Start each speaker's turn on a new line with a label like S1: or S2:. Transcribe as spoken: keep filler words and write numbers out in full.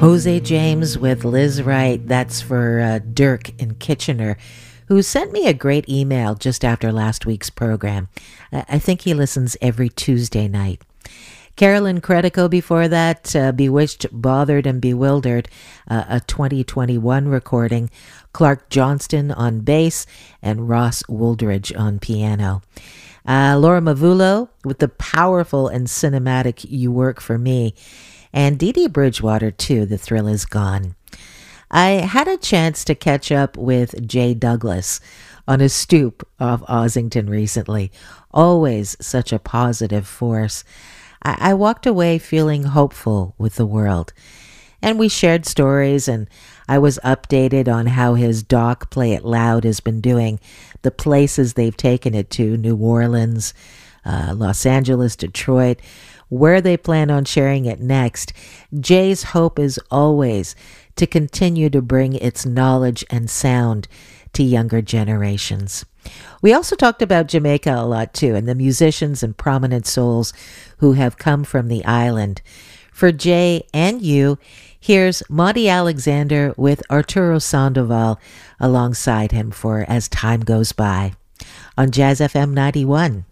S1: Jose James with Liz Wright. That's for uh, Dirk in Kitchener, who sent me a great email just after last week's program. I, I think he listens every Tuesday night. Carolyn Credico before that, uh, Bewitched, Bothered and Bewildered, uh, a twenty twenty-one recording. Clark Johnston on bass and Ross Wooldridge on piano. Uh, Laura Mavulo with the powerful and cinematic You Work For Me. And Dee Dee Bridgewater, too, The Thrill Is Gone. I had a chance to catch up with Jay Douglas on a stoop off Ossington recently. Always such a positive force. I, I walked away feeling hopeful with the world. And we shared stories, and I was updated on how his doc, Play It Loud, has been doing, the places they've taken it to, New Orleans, uh, Los Angeles, Detroit, where they plan on sharing it next. Jay's hope is always to continue to bring its knowledge and sound to younger generations. We also talked about Jamaica a lot too, and the musicians and prominent souls who have come from the island. For Jay and you, here's Monty Alexander with Arturo Sandoval alongside him for As Time Goes By on Jazz F M ninety-one.